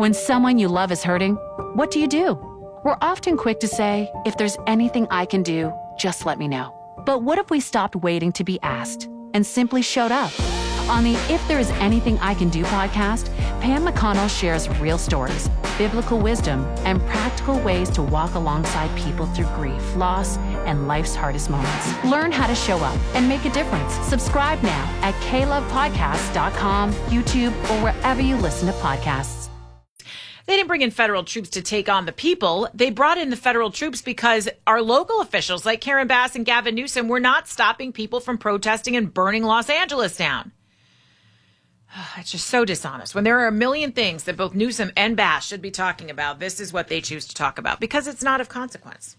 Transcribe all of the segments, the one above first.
When someone you love is hurting, what do? We're often quick to say, if there's anything I can do, just let me know. But what if we stopped waiting to be asked and simply showed up? On the If There Is Anything I Can Do podcast, Pam McConnell shares real stories, biblical wisdom, and practical ways to walk alongside people through grief, loss, and life's hardest moments. Learn how to show up and make a difference. Subscribe now at klovepodcasts.com, YouTube, or wherever you listen to podcasts. They didn't bring in federal troops to take on the people. They brought in the federal troops because our local officials like Karen Bass and Gavin Newsom were not stopping people from protesting and burning Los Angeles down. It's just so dishonest. When there are a million things that both Newsom and Bass should be talking about, this is what they choose to talk about because it's not of consequence.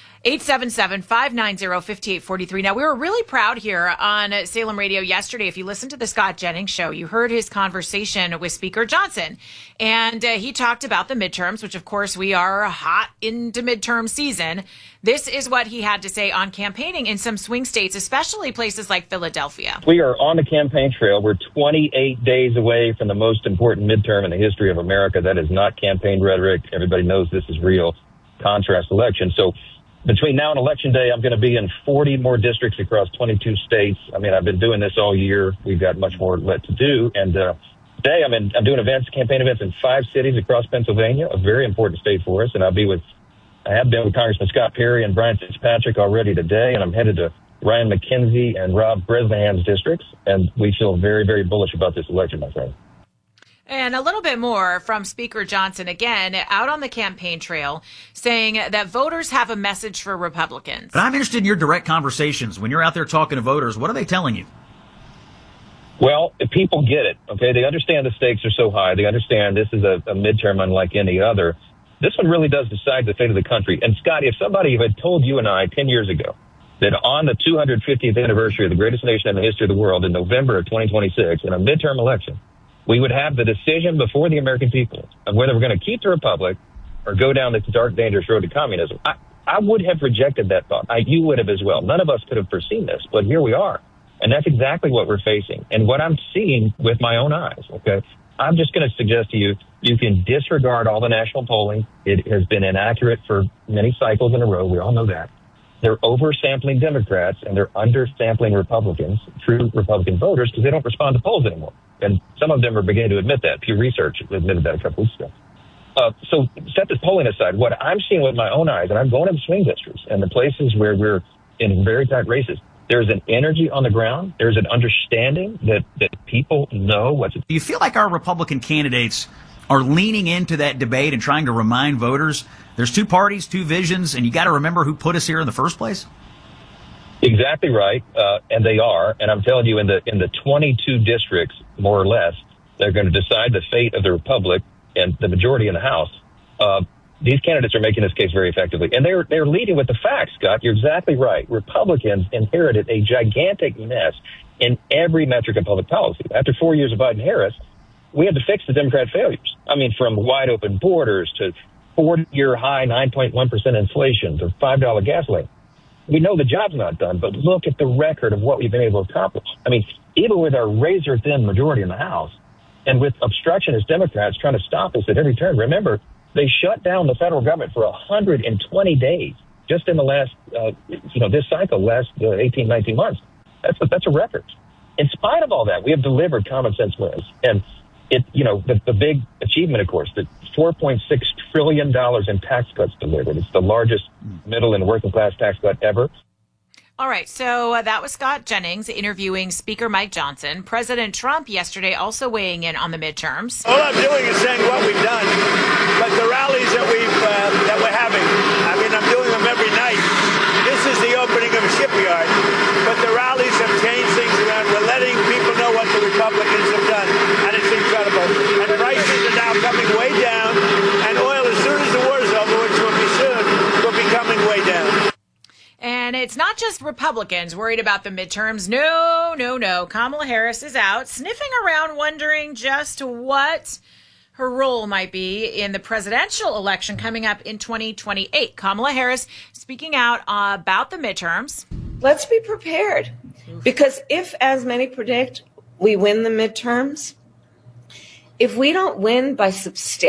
877-590-5843. Now, we were really proud here on Salem Radio yesterday. If you listened to the Scott Jennings show, you heard his conversation with Speaker Johnson. And he talked about the midterms, which, of course, we are hot into midterm season. This is what he had to say on campaigning in some swing states, especially places like Philadelphia. We are on the campaign trail. We're 28 days away from the most important midterm in the history of America. That is not campaign rhetoric. Everybody knows this is real contrast election. So between now and Election Day, I'm going to be in 40 more districts across 22 states. I mean, I've been doing this all year. We've got much more left to do. And today I'm doing campaign events in 5 cities across Pennsylvania, a very important state for us. And I have been with Congressman Scott Perry and Brian Fitzpatrick already today. And I'm headed to Ryan McKenzie and Rob Bresnahan's districts. And we feel very, very bullish about this election, my friend. And a little bit more from Speaker Johnson, again, out on the campaign trail, saying that voters have a message for Republicans. But I'm interested in your direct conversations. When you're out there talking to voters, what are they telling you? Well, people get it, okay? They understand the stakes are so high. They understand this is a midterm unlike any other. This one really does decide the fate of the country. And, Scott, if somebody had told you and I 10 years ago that on the 250th anniversary of the greatest nation in the history of the world in November of 2026, in a midterm election, we would have the decision before the American people of whether we're going to keep the republic or go down this dark, dangerous road to communism. I would have rejected that thought. You would have as well. None of us could have foreseen this, but here we are. And that's exactly what we're facing. And what I'm seeing with my own eyes, okay, I'm just going to suggest to you, you can disregard all the national polling. It has been inaccurate for many cycles in a row. We all know that. They're oversampling Democrats and they're undersampling Republicans, true Republican voters, because they don't respond to polls anymore. And some of them are beginning to admit that. Pew Research admitted that a couple weeks ago. So set this polling aside. What I'm seeing with my own eyes, and I'm going to the swing districts and the places where we're in very tight races, there's an energy on the ground. There's an understanding that people know what's. Do you feel like our Republican candidates are leaning into that debate and trying to remind voters there's 2 parties, 2 visions, and you got to remember who put us here in the first place? Exactly right, and they are. And I'm telling you, in the 22 districts, more or less, they're going to decide the fate of the republic and the majority in the House. These candidates are making this case very effectively, and they're leading with the facts. Scott, you're exactly right. Republicans inherited a gigantic mess in every metric of public policy. After 4 years of Biden-Harris, we had to fix the Democrat failures. I mean, from wide open borders to 40-year high 9.1% inflation to $5 gasoline. We know the job's not done, but look at the record of what we've been able to accomplish. I mean, even with our razor-thin majority in the House and with obstructionist Democrats trying to stop us at every turn, remember, they shut down the federal government for 120 days just in the last, this cycle, last 18, 19 months. That's a record. In spite of all that, we have delivered common sense wins. And the big achievement, of course, the $4.6 trillion in tax cuts delivered. It's the largest middle and working class tax cut ever. All right, so that was Scott Jennings interviewing Speaker Mike Johnson. President Trump yesterday also weighing in on the midterms. All I'm doing is saying what we've done, but the rallies that we're having, I mean, I'm doing them every night. This is the opening of a shipyard, but the rallies have changed things around. We're letting people know what the Republicans have done, and it's incredible. And prices are now coming way down, and oil, as soon as the war is over, which will be soon, will be coming way down. And it's not just Republicans worried about the midterms. No. Kamala Harris is out sniffing around, wondering just what her role might be in the presidential election coming up in 2028. Kamala Harris speaking out about the midterms. Let's be prepared, because if, as many predict, we win the midterms, if we don't win by substantial